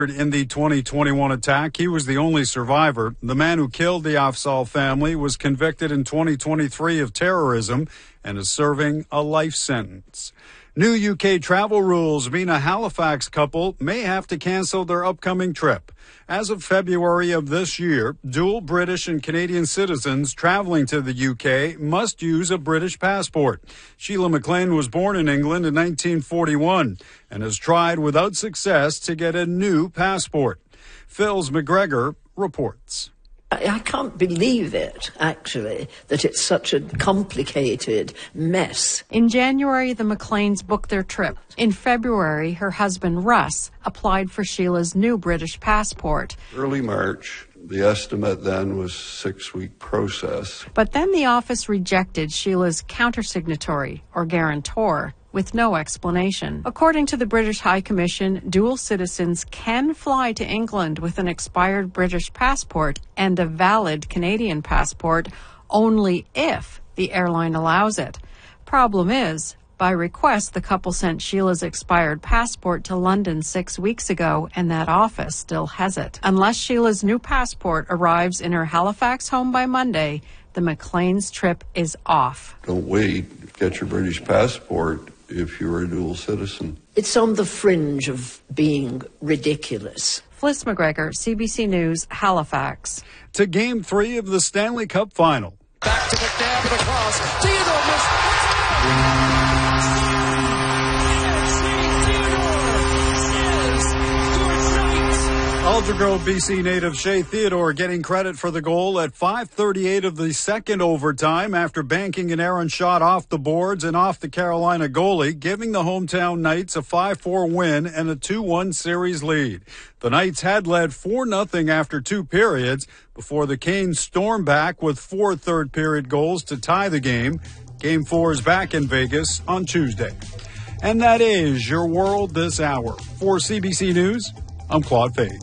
in the 2021 attack. He was the only survivor. The man who killed the Afzaal family was convicted in 2023 of terrorism and is serving a life sentence. New UK travel rules mean a Halifax couple may have to cancel their upcoming trip. As of February of this year, dual British and Canadian citizens traveling to the UK must use a British passport. Sheila McLean was born in England in 1941 and has tried without success to get a new passport. Phils McGregor reports. I can't believe it, actually, that it's such a complicated mess. In January, the McLeans booked their trip. In February, her husband, Russ, applied for Sheila's new British passport. Early March, the estimate then was a 6-week process. But then the office rejected Sheila's countersignatory, or guarantor, with no explanation. According to the British High Commission, dual citizens can fly to England with an expired British passport and a valid Canadian passport only if the airline allows it. Problem is, by request, the couple sent Sheila's expired passport to London 6 weeks ago, and that office still has it. Unless Sheila's new passport arrives in her Halifax home by Monday, the McLean's trip is off. Don't wait. Get your British passport if you're a dual citizen. It's on the fringe of being ridiculous. Phlis McGregor, CBC News, Halifax. To Game 3 of the Stanley Cup Final. Back to McNabb and across. Theodore missed. Aldergrove, BC native Shea Theodore getting credit for the goal at 5:38 of the second overtime after banking an errant shot off the boards and off the Carolina goalie, giving the hometown Knights a 5-4 win and a 2-1 series lead. The Knights had led 4-0 after 2 periods before the Canes stormed back with 4 third-period goals to tie the game. Game 4 is back in Vegas on Tuesday. And that is your world this hour. For CBC News, I'm Claude Fade.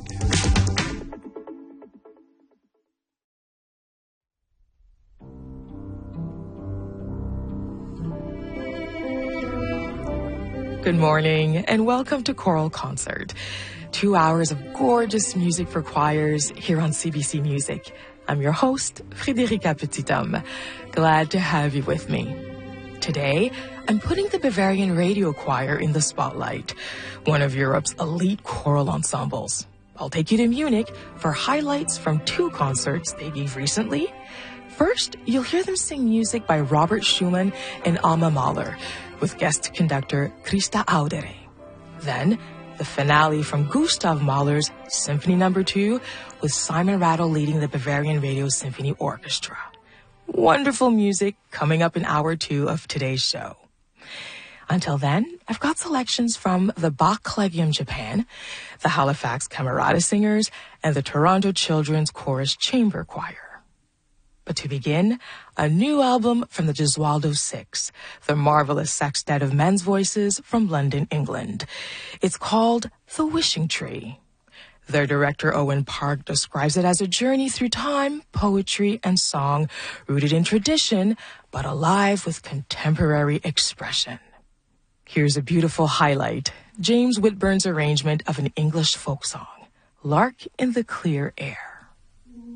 Good morning and welcome to Choral Concert. 2 hours of gorgeous music for choirs here on CBC Music. I'm your host, Frédérica Petithomme. Glad to have you with me. Today, I'm putting the Bavarian Radio Choir in the spotlight, one of Europe's elite choral ensembles. I'll take you to Munich for highlights from 2 concerts they gave recently. First, you'll hear them sing music by Robert Schumann and Alma Mahler, with guest conductor Christa Audere. Then, the finale from Gustav Mahler's Symphony No. 2, with Simon Rattle leading the Bavarian Radio Symphony Orchestra. Wonderful music coming up in hour 2 of today's show. Until then, I've got selections from the Bach Collegium Japan, the Halifax Camerata Singers, and the Toronto Children's Chorus Chamber Choir. But to begin, a new album from the Gesualdo Six, the marvelous sextet of men's voices from London, England. It's called The Wishing Tree. Their director, Owen Park, describes it as a journey through time, poetry, and song, rooted in tradition, but alive with contemporary expression. Here's a beautiful highlight, James Whitburn's arrangement of an English folk song, Lark in the Clear Air.